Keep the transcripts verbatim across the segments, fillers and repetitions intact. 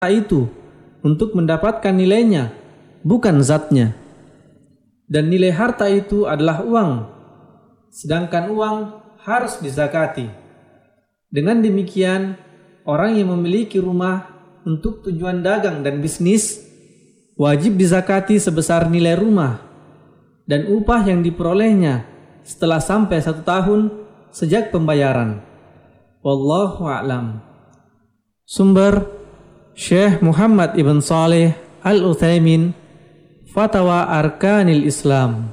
itu untuk mendapatkan nilainya, bukan zatnya. Dan nilai harta itu adalah uang, sedangkan uang harus dizakati. Dengan demikian, orang yang memiliki rumah untuk tujuan dagang dan bisnis wajib dizakati sebesar nilai rumah dan upah yang diperolehnya setelah sampai satu tahun sejak pembayaran. Wallahu a'lam. Sumber Syekh Muhammad Ibn Saleh Al-Utsaimin, Fatwa Arkanil Islam.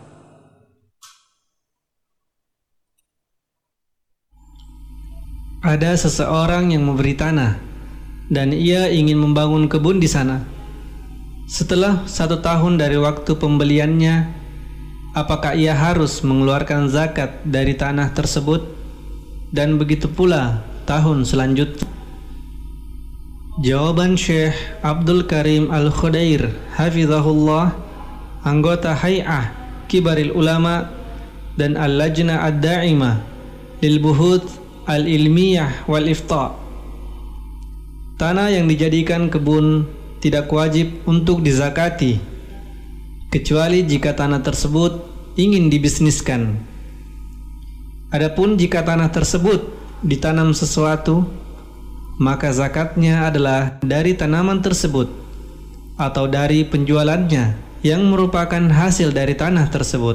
Ada seseorang yang memberi tanah dan ia ingin membangun kebun di sana. Setelah satu tahun dari waktu pembeliannya, apakah ia harus mengeluarkan zakat dari tanah tersebut? Dan begitu pula tahun selanjutnya. Jawaban Syekh Abdul Karim Al-Khudair hafizahullah, anggota Hay'ah Kibaril Ulama dan Al-Lajna Ad-Da'imah lil Buhuth Al-Ilmiyah wal Ifta. Tanah yang dijadikan kebun tidak wajib untuk dizakati, kecuali jika tanah tersebut ingin dibisniskan. Adapun jika tanah tersebut ditanam sesuatu, maka zakatnya adalah dari tanaman tersebut atau dari penjualannya yang merupakan hasil dari tanah tersebut.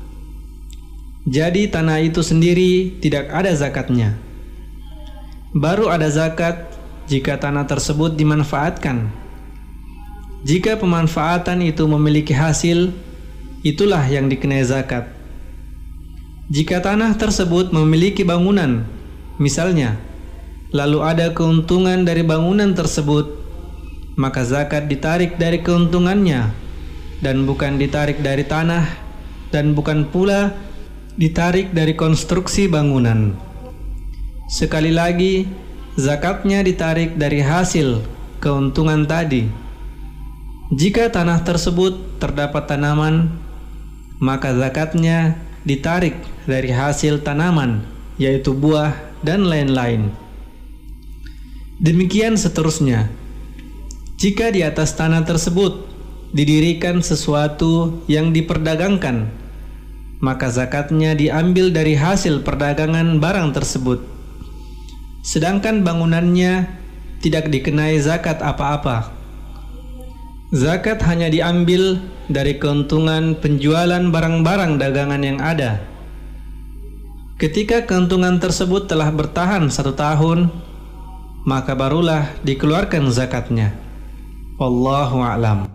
Jadi tanah itu sendiri tidak ada zakatnya. Baru ada zakat jika tanah tersebut dimanfaatkan. Jika pemanfaatan itu memiliki hasil, itulah yang dikenai zakat. Jika tanah tersebut memiliki bangunan, misalnya, lalu ada keuntungan dari bangunan tersebut, maka zakat ditarik dari keuntungannya dan bukan ditarik dari tanah, dan bukan pula ditarik dari konstruksi bangunan. Sekali lagi, zakatnya ditarik dari hasil keuntungan tadi. Jika tanah tersebut terdapat tanaman, maka zakatnya ditarik dari hasil tanaman, yaitu buah dan lain-lain. Demikian seterusnya. Jika di atas tanah tersebut didirikan sesuatu yang diperdagangkan, maka zakatnya diambil dari hasil perdagangan barang tersebut. Sedangkan bangunannya tidak dikenai zakat apa-apa. Zakat hanya diambil dari keuntungan penjualan barang-barang dagangan yang ada. Ketika keuntungan tersebut telah bertahan satu tahun, maka barulah dikeluarkan zakatnya. Wallahu a'lam.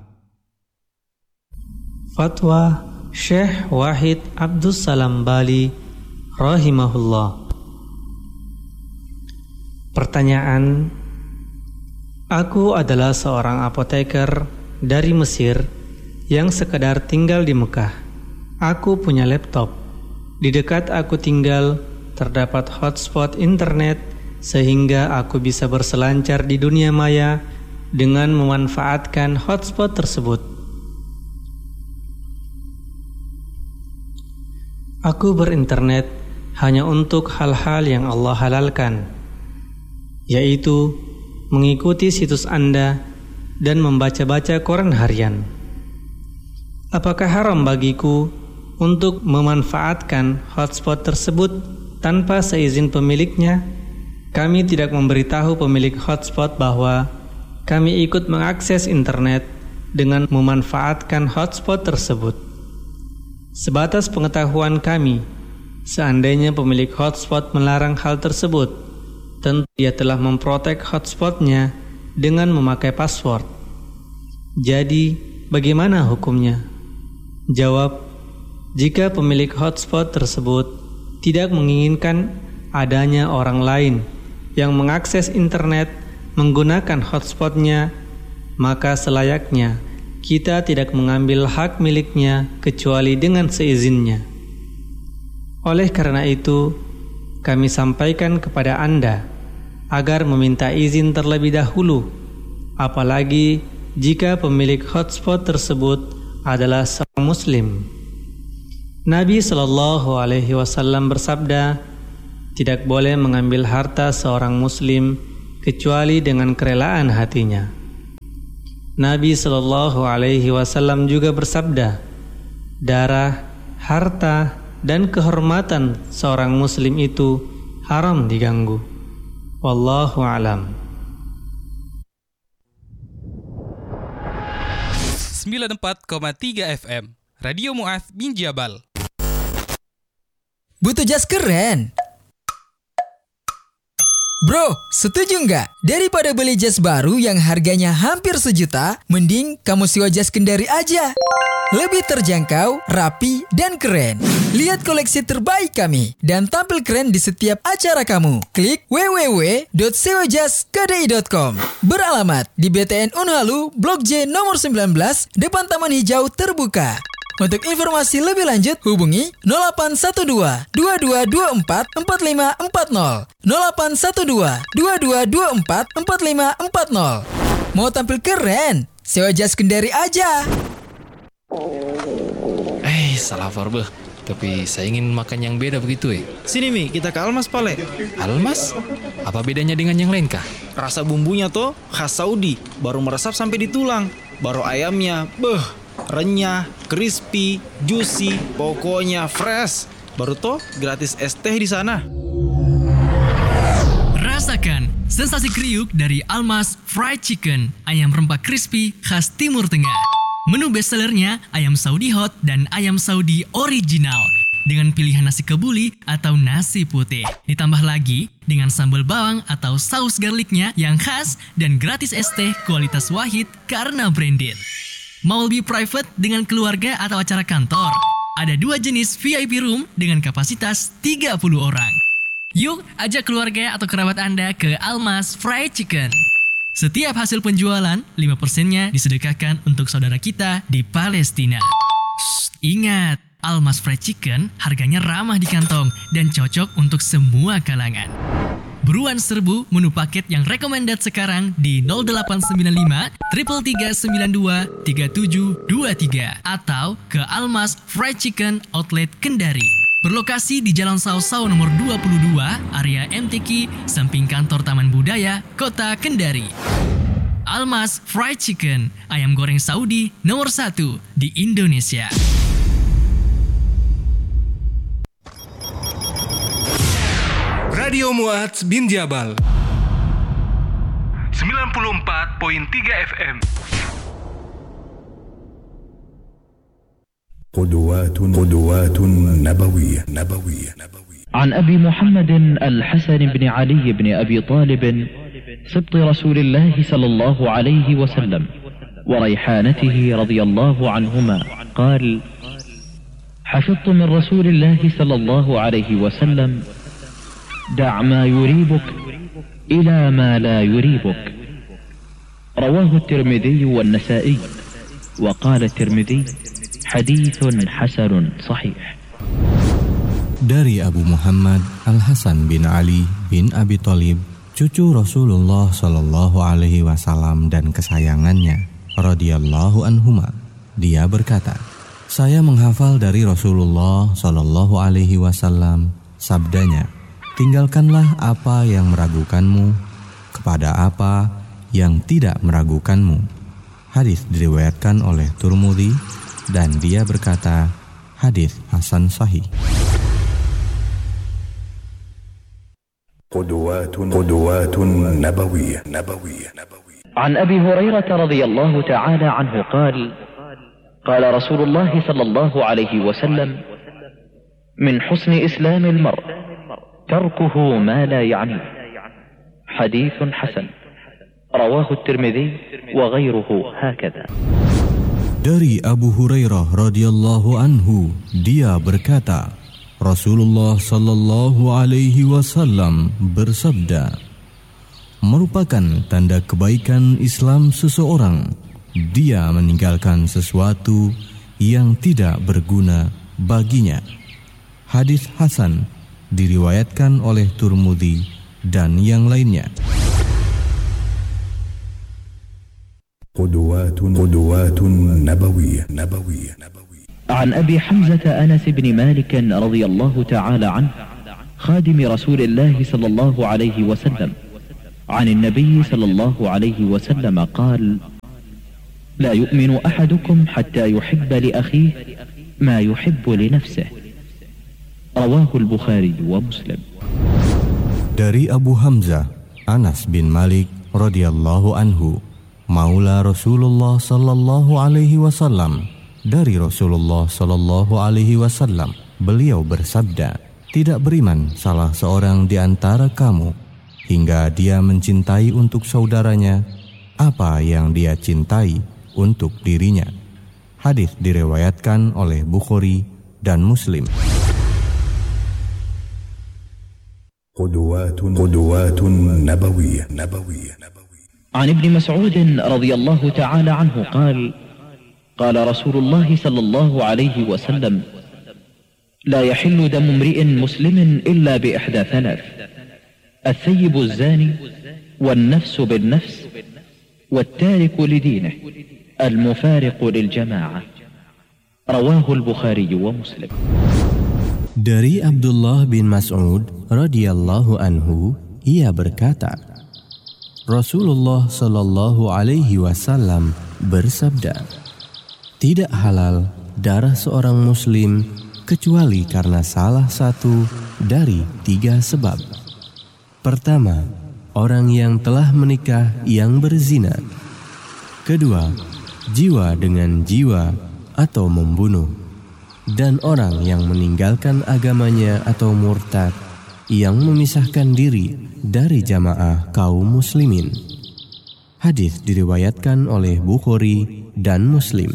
Fatwa Syekh Wahid Abdus Salam Bali rahimahullah. Pertanyaan: aku adalah seorang apoteker dari Mesir yang sekedar tinggal di Mekah. Aku punya laptop. Di dekat aku tinggal terdapat hotspot internet sehingga aku bisa berselancar di dunia maya dengan memanfaatkan hotspot tersebut. Aku berinternet hanya untuk hal-hal yang Allah halalkan, yaitu mengikuti situs Anda dan membaca-baca koran harian. Apakah haram bagiku untuk memanfaatkan hotspot tersebut tanpa seizin pemiliknya? Kami tidak memberitahu pemilik hotspot bahwa kami ikut mengakses internet dengan memanfaatkan hotspot tersebut. Sebatas pengetahuan kami, seandainya pemilik hotspot melarang hal tersebut, tentu dia telah memprotek hotspotnya dengan memakai password. Jadi, bagaimana hukumnya? Jawab: jika pemilik hotspot tersebut tidak menginginkan adanya orang lain yang mengakses internet menggunakan hotspotnya, maka selayaknya kita tidak mengambil hak miliknya kecuali dengan seizinnya. Oleh karena itu, kami sampaikan kepada Anda agar meminta izin terlebih dahulu, apalagi jika pemilik hotspot tersebut adalah seorang Muslim. Nabi Shallallahu Alaihi Wasallam bersabda, tidak boleh mengambil harta seorang Muslim kecuali dengan kerelaan hatinya. Nabi Shallallahu Alaihi Wasallam juga bersabda, darah, harta, dan kehormatan seorang muslim itu haram diganggu. Wallahu alam. sembilan puluh empat koma tiga F M Radio Mu'adz bin Jabal. Butuh jas keren? Bro, setuju nggak? Daripada beli jas baru yang harganya hampir sejuta, mending kamu sewa jas Kendari aja. Lebih terjangkau, rapi, dan keren. Lihat koleksi terbaik kami dan tampil keren di setiap acara kamu. Klik w w w dot sewa jas kedai dot com. Beralamat di B T N Unhalu, Blok J nomor sembilan belas, depan Taman Hijau Terbuka. Untuk informasi lebih lanjut, hubungi nol delapan satu dua, dua dua dua empat, empat lima empat nol, nol delapan satu dua, dua dua dua empat, empat lima empat nol. Mau tampil keren? Sewa jas Kendari aja. Eh, salah Farbeh. Tapi saya ingin makan yang beda begitu eh. Sini Mi, kita ke Almas Pale. Almas? Apa bedanya dengan yang lain kah? Rasa bumbunya tuh khas Saudi, baru meresap sampai di tulang. Baru ayamnya, beh, renyah, crispy, juicy, pokoknya fresh. Baru toh gratis es teh di sana. Rasakan sensasi kriuk dari Almas Fried Chicken, ayam rempah crispy khas Timur Tengah. Menu bestsellernya ayam Saudi hot dan ayam Saudi original dengan pilihan nasi kebuli atau nasi putih. Ditambah lagi dengan sambal bawang atau saus garlicnya yang khas dan gratis es teh kualitas Wahid karena branded. Mau lebih private dengan keluarga atau acara kantor? Ada dua jenis V I P room dengan kapasitas tiga puluh orang. Yuk, ajak keluarga atau kerabat Anda ke Almas Fried Chicken. Setiap hasil penjualan, lima persennya disedekahkan untuk saudara kita di Palestina. Shh, ingat, Almas Fried Chicken harganya ramah di kantong dan cocok untuk semua kalangan. Buruan serbu menu paket yang recommended sekarang di nol delapan sembilan lima, tiga tiga sembilan dua, tiga tujuh dua tiga atau ke Almas Fried Chicken Outlet Kendari. Berlokasi di Jalan Sausau nomor dua puluh dua, area M T Q, samping kantor Taman Budaya, Kota Kendari. Almas Fried Chicken, ayam goreng Saudi nomor satu di Indonesia. Radio Mu'adz bin Jabal sembilan puluh empat koma tiga F M. قدوات قدوات نبوية نبوية نبوية عن أبي محمد الحسن بن علي بن أبي طالب سبط رسول الله صلى الله عليه وسلم وريحانته رضي الله عنهما قال: حفظت من رسول الله صلى الله عليه وسلم: دع ما يريبك إلى ما لا يريبك. رواه الترمذي والنسائي، وقال الترمذي: حديث حسن صحيح. Dari Abu Muhammad Al-Hasan bin Ali bin Abi Thalib, cucu Rasulullah Shallallahu Alaihi Wasallam dan kesayangannya, radhiyallahu anhuma, dia berkata, saya menghafal dari Rasulullah Shallallahu Alaihi Wasallam sabdanya, tinggalkanlah apa yang meragukanmu kepada apa yang tidak meragukanmu. Hadis diriwayatkan oleh Tirmidzi dan dia berkata, hadis hasan sahih. قدوات قدوات نبوية نبوية نبوية. عن أبي هريرة رضي الله تعالى عنه قال: قال رسول الله صلى الله عليه وسلم: من حسن إسلام المرء تركه ما لا يعنيه. حديث حسن. رواه الترمذي وغيره هكذا. Dari Abu Hurairah radhiyallahu anhu, dia berkata, Rasulullah sallallahu alaihi wasallam bersabda, merupakan tanda kebaikan Islam seseorang, dia meninggalkan sesuatu yang tidak berguna baginya. Hadis hasan diriwayatkan oleh Tirmidzi dan yang lainnya. قدوات قدوات نبوية نبوية نبوية. عن أبي حمزة أنس بن مالك رضي الله تعالى عنه خادم رسول الله صلى الله عليه وسلم عن النبي صلى الله عليه وسلم قال: لا يؤمن أحدكم حتى يحب لأخيه ما يحب لنفسه. رواه البخاري ومسلم. Dari Abu Hamzah, Anas bin Malik radhiyallahu anhu, maula Rasulullah sallallahu alaihi wasallam, dari Rasulullah sallallahu alaihi wasallam, beliau bersabda, tidak beriman salah seorang di antara kamu hingga dia mencintai untuk saudaranya apa yang dia cintai untuk dirinya. Hadis diriwayatkan oleh Bukhari dan Muslim. قدوات قدوات نبوية نبوية عن ابن مسعود رضي الله تعالى عنه قال قال رسول الله صلى الله عليه وسلم لا يحل دم امرئ مسلم إلا بإحدى ثلاث: الثيب الزاني والنفس بالنفس والتارك لدينه المفارق للجماعة. رواه البخاري ومسلم. Dari Abdullah bin Mas'ud radhiyallahu anhu, ia berkata, Rasulullah sallallahu alaihi wasallam bersabda, tidak halal darah seorang muslim kecuali karena salah satu dari tiga sebab. Pertama, orang yang telah menikah yang berzina. Kedua, jiwa dengan jiwa atau membunuh. Dan orang yang meninggalkan agamanya atau murtad, yang memisahkan diri dari jamaah kaum muslimin. Hadis diriwayatkan oleh Bukhari dan Muslim.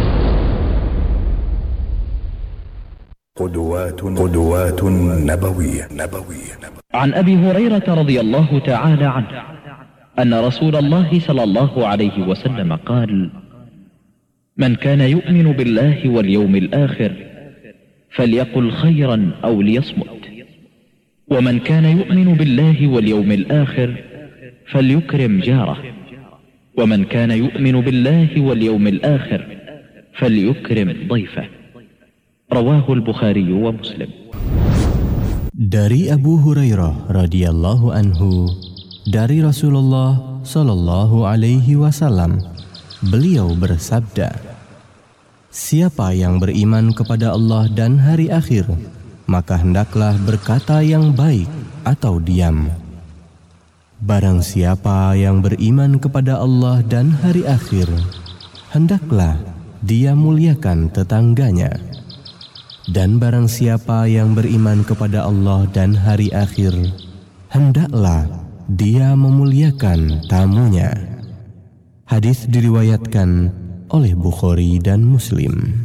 قدوات قدوات نبوية نبوية عن أبي هريرة رضي الله تعالى عنه أن رسول الله صلى الله عليه وسلم قال: من كان يؤمن بالله واليوم الآخر فليقل خيرا أو ليصمت، ومن كان يؤمن بالله واليوم الآخر فليكرم جاره، ومن كان يؤمن بالله واليوم الآخر فليكرم ضيفه. رواه البخاري ومسلم. Dari Abu Hurairah radhiyallahu anhu, dari Rasulullah sallallahu alaihi wasallam, beliau bersabda, siapa yang beriman kepada Allah dan hari akhir, maka hendaklah berkata yang baik atau diam. Barang siapa yang beriman kepada Allah dan hari akhir, hendaklah dia muliakan tetangganya. Dan barang siapa yang beriman kepada Allah dan hari akhir, hendaklah dia memuliakan tamunya. Hadis diriwayatkan oleh Bukhari dan Muslim.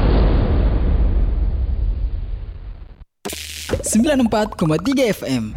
sembilan puluh empat koma tiga F M.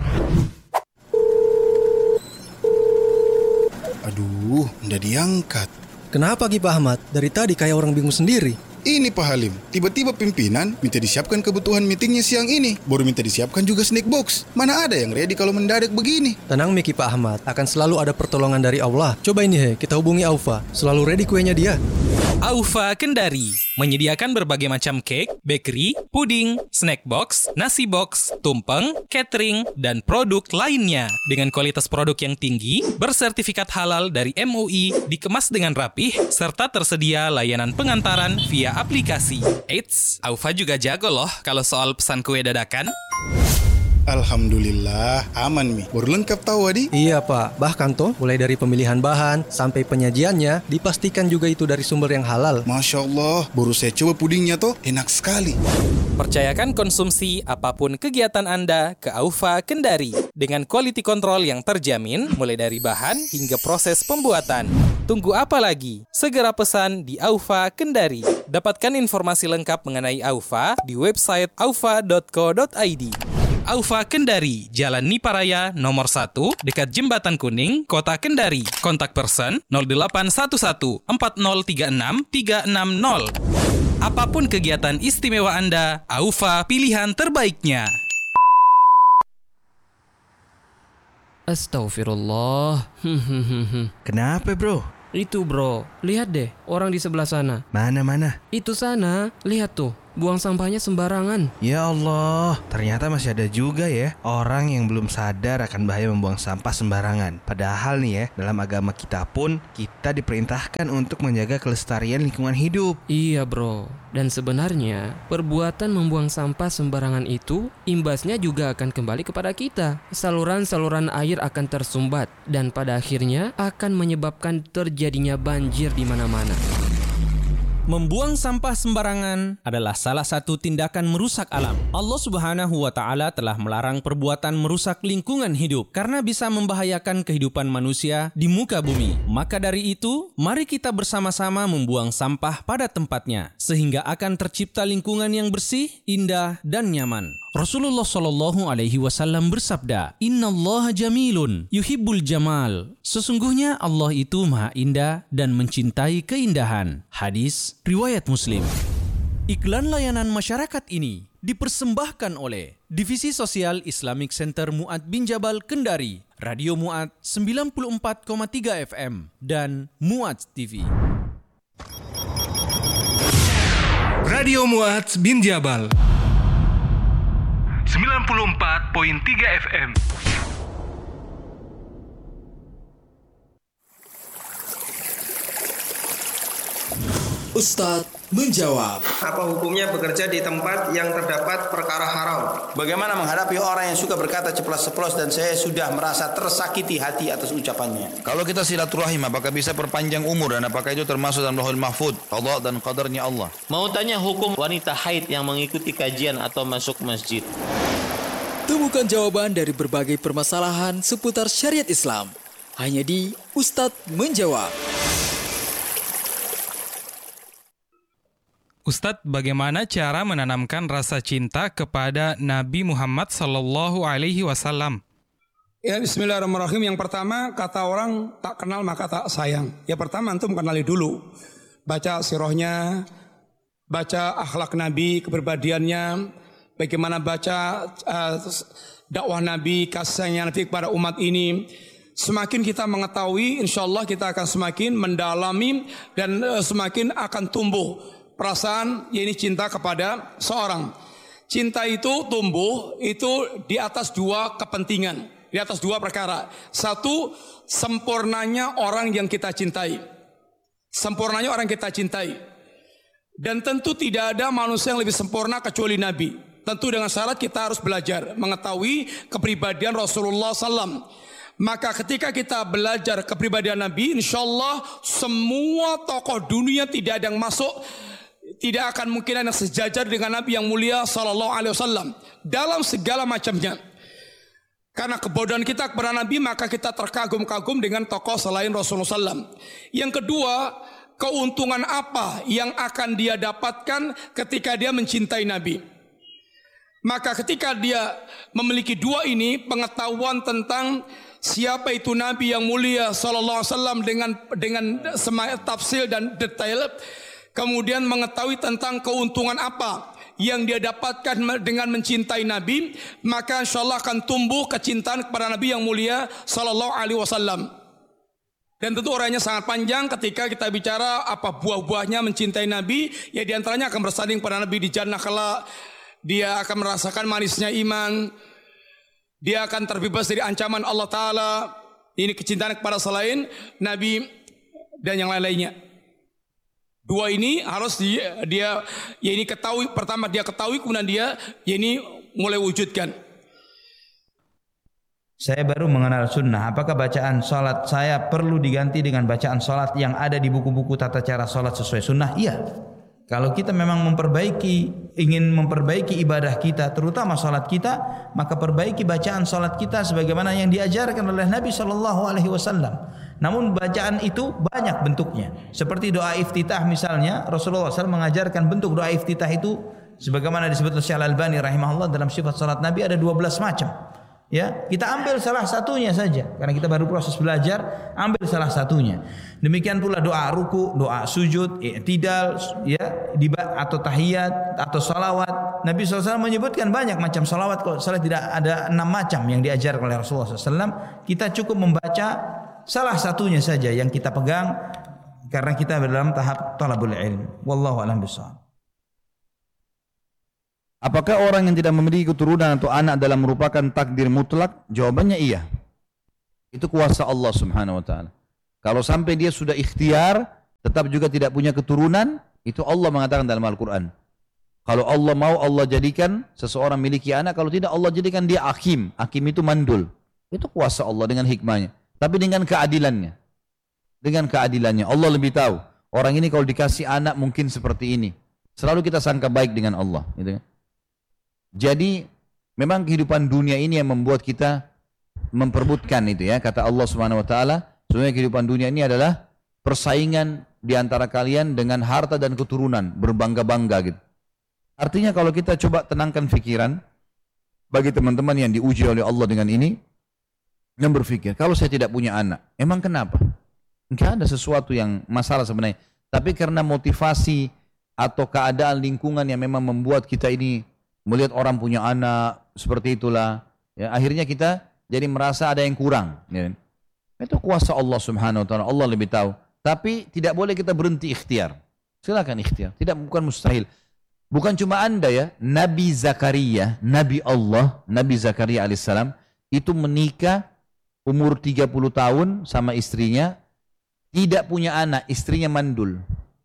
Aduh, udah diangkat. Kenapa Ki Pak Ahmad? Dari tadi kayak orang bingung sendiri. Ini Pak Halim, tiba-tiba pimpinan minta disiapkan kebutuhan meetingnya siang ini. Baru minta disiapkan juga snack box. Mana ada yang ready kalau mendadak begini? Tenang Miki Pak Ahmad, akan selalu ada pertolongan dari Allah. Coba ini he, kita hubungi Aufa. Selalu ready kuenya dia. Aufa Kendari menyediakan berbagai macam cake, bakery, puding, snack box, nasi box, tumpeng, catering, dan produk lainnya. Dengan kualitas produk yang tinggi, bersertifikat halal dari M U I, dikemas dengan rapih, serta tersedia layanan pengantaran via aplikasi. Eits, Aufa juga jago loh kalau soal pesan kue dadakan. Alhamdulillah, aman Mi. Baru lengkap tahu Adi? Iya Pak, bahkan toh mulai dari pemilihan bahan sampai penyajiannya dipastikan juga itu dari sumber yang halal. Masya Allah, baru saya coba pudingnya toh, enak sekali. Percayakan konsumsi apapun kegiatan Anda ke Aufa Kendari dengan quality control yang terjamin mulai dari bahan hingga proses pembuatan. Tunggu apa lagi? Segera pesan di Aufa Kendari. Dapatkan informasi lengkap mengenai Aufa di website aufa dot co dot i d. Aufa Kendari, Jalan Niparaya nomor satu, dekat Jembatan Kuning, Kota Kendari. Kontak person nol delapan satu satu empat nol tiga enam tiga enam nol. Apapun kegiatan istimewa Anda, Aufa pilihan terbaiknya. Astagfirullah. Kenapa bro? Itu bro, lihat deh orang di sebelah sana. Mana-mana? Itu sana, lihat tuh. buang sampahnya sembarangan. Ya Allah, ternyata masih ada juga ya orang yang belum sadar akan bahaya membuang sampah sembarangan. Padahal nih ya, dalam agama kita pun kita diperintahkan untuk menjaga kelestarian lingkungan hidup. Iya bro, dan sebenarnya perbuatan membuang sampah sembarangan itu imbasnya juga akan kembali kepada kita. Saluran-saluran air akan tersumbat dan pada akhirnya akan menyebabkan terjadinya banjir di mana-mana. Membuang sampah sembarangan adalah salah satu tindakan merusak alam. Allah Subhanahu wa Ta'ala telah melarang perbuatan merusak lingkungan hidup karena bisa membahayakan kehidupan manusia di muka bumi. Maka dari itu, mari kita bersama-sama membuang sampah pada tempatnya sehingga akan tercipta lingkungan yang bersih, indah, dan nyaman. Rasulullah Shallallahu Alaihi Wasallam bersabda, Innallaha jamilun yuhibbul jamal. Sesungguhnya Allah itu maha indah dan mencintai keindahan. Hadis riwayat Muslim. Iklan layanan masyarakat ini dipersembahkan oleh Divisi Sosial Islamic Center Mu'ad bin Jabal Kendari, Radio Mu'ad sembilan puluh empat koma tiga F M, dan Mu'ad T V. Radio Mu'ad bin Jabal sembilan puluh empat koma tiga F M. Ustadz menjawab. Apa hukumnya bekerja di tempat yang terdapat perkara haram? Bagaimana menghadapi orang yang suka berkata ceplas-ceplos dan saya sudah merasa tersakiti hati atas ucapannya? Kalau kita silaturahim, apakah bisa perpanjang umur dan apakah itu termasuk dalam Lauhul Mahfuz, qada dan qadarnya Allah? Mau tanya hukum wanita haid yang mengikuti kajian atau masuk masjid? Temukan jawaban dari berbagai permasalahan seputar syariat Islam hanya di Ustadz Menjawab. Ustadz, bagaimana cara menanamkan rasa cinta kepada Nabi Muhammad Sallallahu Alaihi Wasallam? Ya, bismillahirrahmanirrahim. Yang pertama, kata orang tak kenal maka tak sayang. Ya pertama, antum kenali dulu. Baca sirahnya, baca akhlak Nabi, kepribadiannya, bagaimana baca uh, dakwah Nabi, kasihnya Nabi kepada umat ini. Semakin kita mengetahui, insya Allah kita akan semakin mendalami dan uh, semakin akan tumbuh perasaan ya ini cinta kepada seorang. Cinta itu tumbuh itu di atas dua kepentingan, di atas dua perkara. Satu, sempurnanya orang yang kita cintai. Sempurnanya orang yang kita cintai. Dan tentu tidak ada manusia yang lebih sempurna kecuali Nabi. Tentu dengan syarat kita harus belajar mengetahui kepribadian Rasulullah sallallahu alaihi wasallam. Maka ketika kita belajar kepribadian Nabi, insya Allah semua tokoh dunia tidak ada yang masuk, tidak akan mungkin ada yang sejajar dengan Nabi yang mulia sallallahu alaihi wasallam dalam segala macamnya. Karena kebodohan kita kepada Nabi, maka kita terkagum-kagum dengan tokoh selain Rasulullah sallallahu alaihi wasallam. Yang kedua, keuntungan apa yang akan dia dapatkan ketika dia mencintai Nabi? Maka ketika dia memiliki dua ini, pengetahuan tentang siapa itu Nabi yang mulia sallallahu alaihi wasallam dengan dengan semai tafsir dan detail, kemudian mengetahui tentang keuntungan apa yang dia dapatkan dengan mencintai Nabi, maka insyaallah akan tumbuh kecintaan kepada Nabi yang mulia sallallahu alaihi wasallam. Dan tentu orangnya sangat panjang ketika kita bicara apa buah-buahnya mencintai Nabi, ya diantaranya akan bersanding pada Nabi di jannah kelak. Dia akan merasakan manisnya iman. Dia akan terbebas dari ancaman Allah Ta'ala. Ini kecintaan kepada selain Nabi dan yang lain-lainnya. Dua ini harus dia, dia ya ini ketahui. Pertama dia ketahui, kemudian dia ya ini mulai wujudkan. Saya baru mengenal sunnah. Apakah bacaan salat saya perlu diganti dengan bacaan salat yang ada di buku-buku tata cara salat sesuai sunnah? Iya. Kalau kita memang memperbaiki, ingin memperbaiki ibadah kita, terutama salat kita, maka perbaiki bacaan salat kita sebagaimana yang diajarkan oleh Nabi Shallallahu Alaihi Wasallam. Namun bacaan itu banyak bentuknya. Seperti doa iftitah misalnya, Rasulullah shallallahu alaihi wasallam mengajarkan bentuk doa iftitah itu sebagaimana disebut oleh Syekh Al-Albani rahimahullah dalam sifat salat Nabi ada dua belas macam. Ya, kita ambil salah satunya saja karena kita baru proses belajar, ambil salah satunya. Demikian pula doa ruku, doa sujud, i'tidal, ya, atau tahiyat atau salawat. Nabi shallallahu alaihi wasallam menyebutkan banyak macam salawat. Kalau salah tidak ada enam macam yang diajarkan oleh Rasulullah shallallahu alaihi wasallam. Kita cukup membaca salah satunya saja yang kita pegang karena kita dalam tahap talabul ilm. Wallahu a'lam bishawab. Apakah orang yang tidak memiliki keturunan atau anak adalah merupakan takdir mutlak? Jawabannya iya. Itu kuasa Allah Subhanahu wa taala. Kalau sampai dia sudah ikhtiar tetap juga tidak punya keturunan, itu Allah mengatakan dalam Al-Qur'an. Kalau Allah mau, Allah jadikan seseorang miliki anak, kalau tidak Allah jadikan dia hakim. Hakim itu mandul. Itu kuasa Allah dengan hikmahnya. Tapi dengan keadilannya. Dengan keadilannya. Allah lebih tahu. Orang ini kalau dikasih anak mungkin seperti ini. Selalu kita sangka baik dengan Allah. Gitu kan? Jadi memang kehidupan dunia ini yang membuat kita memperebutkan itu ya. Kata Allah Subhanahu wa taala, sebenarnya kehidupan dunia ini adalah persaingan di antara kalian dengan harta dan keturunan, berbangga-bangga gitu. Artinya kalau kita coba tenangkan pikiran bagi teman-teman yang diuji oleh Allah dengan ini, yang berpikir, kalau saya tidak punya anak, emang kenapa? Enggak ada sesuatu yang masalah sebenarnya. Tapi karena motivasi atau keadaan lingkungan yang memang membuat kita ini melihat orang punya anak, seperti itulah. Ya, akhirnya kita jadi merasa ada yang kurang. Ya. Itu kuasa Allah Subhanahu wa taala, Allah lebih tahu. Tapi tidak boleh kita berhenti ikhtiar. Silakan ikhtiar, tidak bukan mustahil. Bukan cuma Anda ya, Nabi Zakaria, Nabi Allah, Nabi Zakaria alaihissalam itu menikah umur tiga puluh tahun sama istrinya, tidak punya anak, istrinya mandul.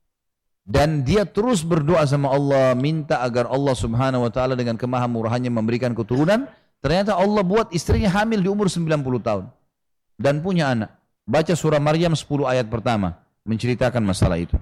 Dan dia terus berdoa sama Allah, minta agar Allah Subhanahu wa taala dengan kemahamurahannya memberikan keturunan. Ternyata Allah buat istrinya hamil di umur sembilan puluh tahun dan punya anak. Baca surah Maryam sepuluh ayat pertama menceritakan masalah itu.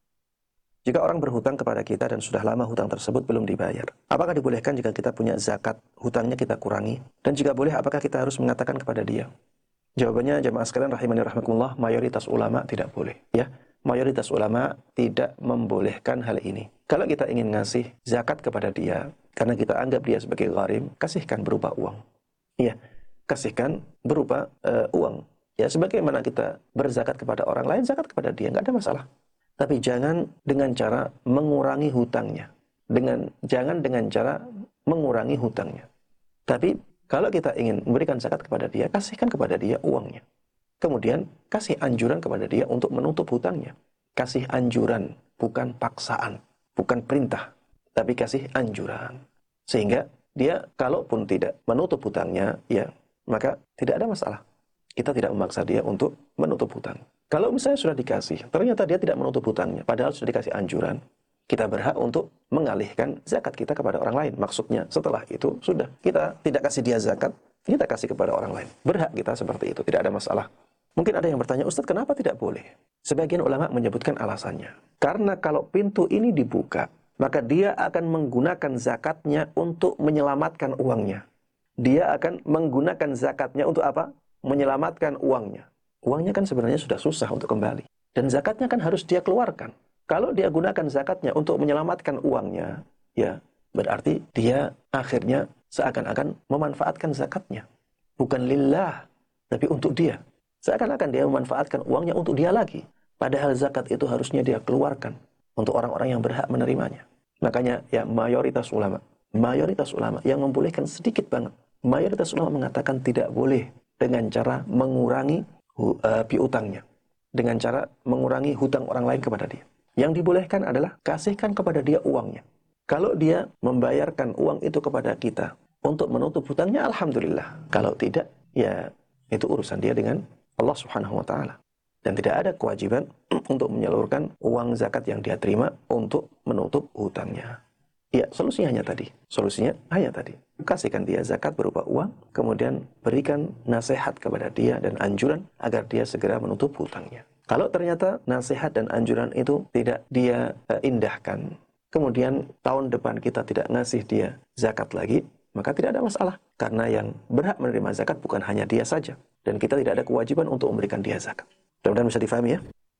Jika orang berhutang kepada kita dan sudah lama hutang tersebut belum dibayar, apakah dibolehkan jika kita punya zakat, hutangnya kita kurangi? Dan jika boleh, apakah kita harus mengatakan kepada dia? Jawabannya jamaah sekalian rahimani rahimakumullah, mayoritas ulama tidak boleh. Ya, mayoritas ulama tidak membolehkan hal ini. Kalau kita ingin ngasih zakat kepada dia, karena kita anggap dia sebagai gharim, kasihkan berupa uang. Ya, kasihkan berupa uh, uang. Ya, sebagaimana kita berzakat kepada orang lain, zakat kepada dia, nggak ada masalah. Tapi jangan dengan cara mengurangi hutangnya. Dengan jangan dengan cara mengurangi hutangnya. Tapi kalau kita ingin memberikan zakat kepada dia, kasihkan kepada dia uangnya. Kemudian kasih anjuran kepada dia untuk menutup hutangnya. Kasih anjuran, bukan paksaan, bukan perintah, tapi kasih anjuran. Sehingga dia kalaupun tidak menutup hutangnya, ya maka tidak ada masalah. Kita tidak memaksa dia untuk menutup hutang. Kalau misalnya sudah dikasih, ternyata dia tidak menutup hutangnya, padahal sudah dikasih anjuran, kita berhak untuk mengalihkan zakat kita kepada orang lain. Maksudnya setelah itu sudah, kita tidak kasih dia zakat, kita kasih kepada orang lain. Berhak kita seperti itu, tidak ada masalah. Mungkin ada yang bertanya, Ustadz kenapa tidak boleh? Sebagian ulama menyebutkan alasannya. Karena kalau pintu ini dibuka, maka dia akan menggunakan zakatnya untuk menyelamatkan uangnya. Dia akan menggunakan zakatnya untuk apa? Menyelamatkan uangnya. Uangnya kan sebenarnya sudah susah untuk kembali. Dan zakatnya kan harus dia keluarkan. Kalau dia gunakan zakatnya untuk menyelamatkan uangnya, ya berarti dia akhirnya seakan-akan memanfaatkan zakatnya. Bukan lillah, tapi untuk dia. Seakan-akan dia memanfaatkan uangnya untuk dia lagi. Padahal zakat itu harusnya dia keluarkan untuk orang-orang yang berhak menerimanya. Makanya ya mayoritas ulama, mayoritas ulama yang membolehkan sedikit banget. Mayoritas ulama mengatakan tidak boleh dengan cara mengurangi Uh, piutangnya, dengan cara mengurangi hutang orang lain kepada dia. Yang dibolehkan adalah kasihkan kepada dia uangnya. Kalau dia membayarkan uang itu kepada kita untuk menutup hutangnya, alhamdulillah. Kalau tidak, ya itu urusan dia dengan Allah Subhanahu wa taala. Dan tidak ada kewajiban untuk menyalurkan uang zakat yang dia terima untuk menutup hutangnya. Ya, solusinya hanya tadi. Solusinya hanya tadi. Kasihkan dia zakat berupa uang, kemudian berikan nasihat kepada dia dan anjuran agar dia segera menutup hutangnya. Kalau ternyata nasihat dan anjuran itu tidak dia uh, indahkan, kemudian tahun depan kita tidak ngasih dia zakat lagi, maka tidak ada masalah. Karena yang berhak menerima zakat bukan hanya dia saja. Dan kita tidak ada kewajiban untuk memberikan dia zakat. Mudah-mudahan bisa difahami ya.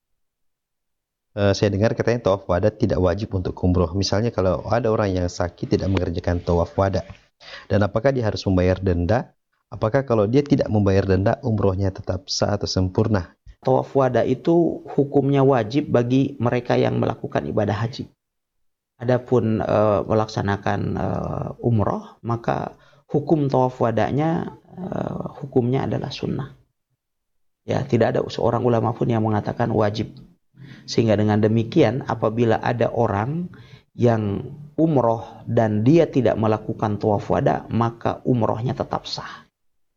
Uh, saya dengar katanya tawaf wada tidak wajib untuk umroh. Misalnya kalau ada orang yang sakit tidak mengerjakan tawaf wada, dan apakah dia harus membayar denda? Apakah kalau dia tidak membayar denda, umrohnya tetap sah atau sempurna? Tawaf wada itu hukumnya wajib bagi mereka yang melakukan ibadah haji. Adapun uh, melaksanakan uh, umroh, maka hukum tawaf wadanya uh, hukumnya adalah sunnah. Ya, tidak ada seorang ulama pun yang mengatakan wajib. Sehingga dengan demikian apabila ada orang yang umroh dan dia tidak melakukan tawaf wada, maka umrohnya tetap sah.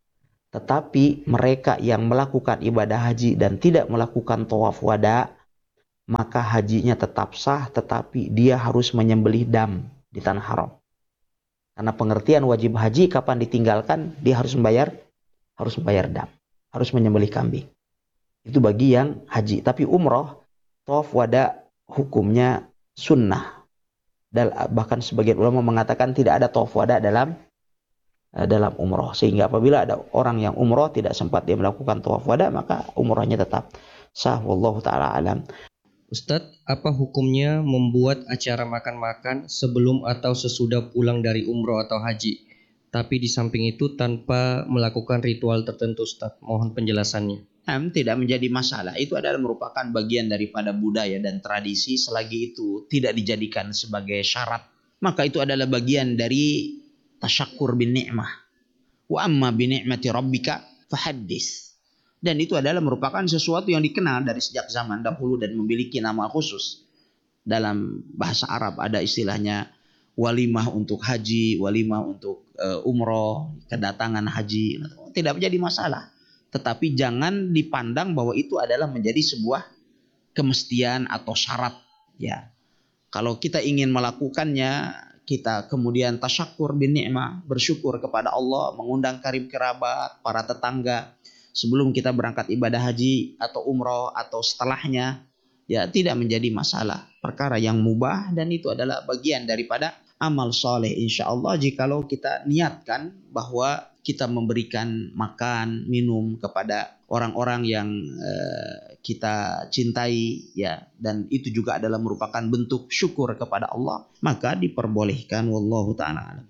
Tetapi mereka yang melakukan ibadah haji dan tidak melakukan tawaf wada, maka hajinya tetap sah, tetapi dia harus menyembelih dam di tanah haram. Karena pengertian wajib haji kapan ditinggalkan, dia harus membayar harus membayar dam, harus menyembelih kambing. Itu bagi yang haji. Tapi umroh, tawaf wada hukumnya sunnah. Dan bahkan sebagian ulama mengatakan tidak ada tawaf wada dalam dalam umroh. Sehingga apabila ada orang yang umroh tidak sempat dia melakukan tawaf wada, maka umrohnya tetap sah. Wallahu ta'ala alam. Ustadz, apa hukumnya membuat acara makan-makan sebelum atau sesudah pulang dari umroh atau haji? Tapi di samping itu tanpa melakukan ritual tertentu, Ustadz. Mohon penjelasannya. Hmm, tidak menjadi masalah. Itu adalah merupakan bagian daripada budaya dan tradisi. Selagi itu tidak dijadikan sebagai syarat, maka itu adalah bagian dari tasyakkur bin ni'mah. Wa amma bi ni'mati rabbika fahaddis. Dan itu adalah merupakan sesuatu yang dikenal dari sejak zaman dahulu dan memiliki nama khusus. Dalam bahasa Arab ada istilahnya walimah untuk haji, walimah untuk uh, umroh, kedatangan haji. Tidak menjadi masalah. Tetapi jangan dipandang bahwa itu adalah menjadi sebuah kemestian atau syarat. Ya, kalau kita ingin melakukannya, kita kemudian tasyakur bin ni'mah, bersyukur kepada Allah, mengundang karib kerabat, para tetangga sebelum kita berangkat ibadah haji atau umroh atau setelahnya, ya tidak menjadi masalah. Perkara yang mubah dan itu adalah bagian daripada amal soleh insya Allah jikalau kita niatkan bahwa kita memberikan makan, minum kepada orang-orang yang uh, kita cintai, ya, dan itu juga adalah merupakan bentuk syukur kepada Allah, maka diperbolehkan. Wallahu ta'ala alam.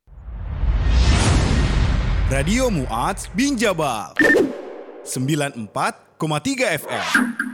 Radio Mu'adz bin Jabal sembilan puluh empat koma tiga F M.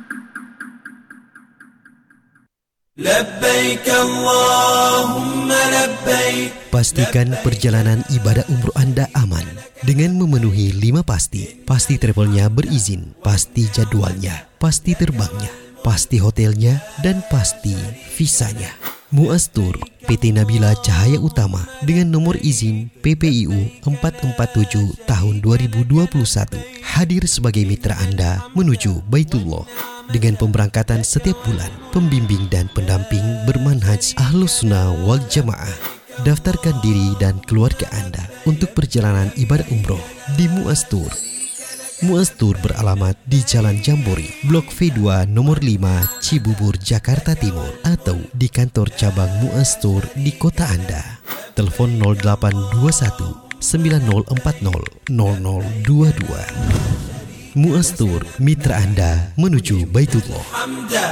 Labbaik Allahumma labbaik. Pastikan perjalanan ibadah umroh Anda aman dengan memenuhi lima pasti. Pasti travelnya berizin, pasti jadwalnya, pasti terbangnya, pasti hotelnya, dan pasti visanya. Mu'adz Tour P T Nabila Cahaya Utama dengan nomor izin P P I U empat empat tujuh tahun dua ribu dua puluh satu hadir sebagai mitra Anda menuju Baitullah dengan pemberangkatan setiap bulan, pembimbing dan pendamping bermanhaj Ahlus Sunnah wal Jamaah. Daftarkan diri dan keluarga Anda untuk perjalanan ibadah umroh di Mu'adz Tour. Mu'adz Tour beralamat di Jalan Jambori, Blok V dua nomor lima, Cibubur, Jakarta Timur, atau di kantor cabang Mu'adz Tour di kota Anda. Telepon nol delapan dua satu sembilan nol empat nol nol nol dua dua. Mu'adz Tour, mitra Anda menuju Baitullah.